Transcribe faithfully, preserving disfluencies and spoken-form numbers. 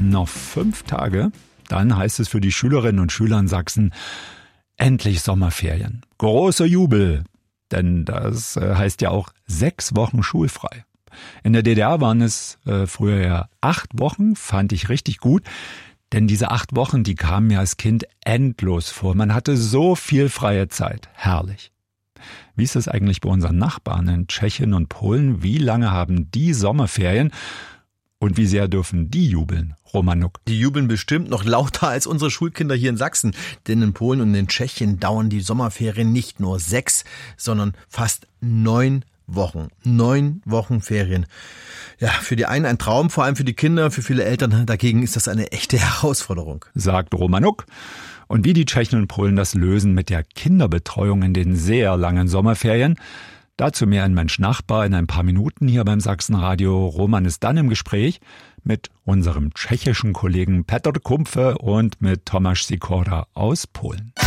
Noch fünf Tage, dann heißt es für die Schülerinnen und Schüler in Sachsen, endlich Sommerferien. Großer Jubel, denn das heißt ja auch sechs Wochen schulfrei. In der D D R waren es äh, früher ja acht Wochen, fand ich richtig gut. Denn diese acht Wochen, die kamen mir als Kind endlos vor. Man hatte so viel freie Zeit. Herrlich. Wie ist es eigentlich bei unseren Nachbarn in Tschechien und Polen? Wie lange haben die Sommerferien? Und wie sehr dürfen die jubeln, Romanuk? Die jubeln bestimmt noch lauter als unsere Schulkinder hier in Sachsen. Denn in Polen und in Tschechien dauern die Sommerferien nicht nur sechs, sondern fast neun Wochen. Neun Wochen Ferien. Ja, für die einen ein Traum, vor allem für die Kinder, für viele Eltern dagegen ist das eine echte Herausforderung. Sagt Romanuk. Und wie die Tschechen und Polen das lösen mit der Kinderbetreuung in den sehr langen Sommerferien, dazu mehr ein Mensch Nachbar in ein paar Minuten hier beim Sachsenradio. Roman ist dann im Gespräch mit unserem tschechischen Kollegen Petr Kumpfe und mit Tomáš Sikora aus Polen.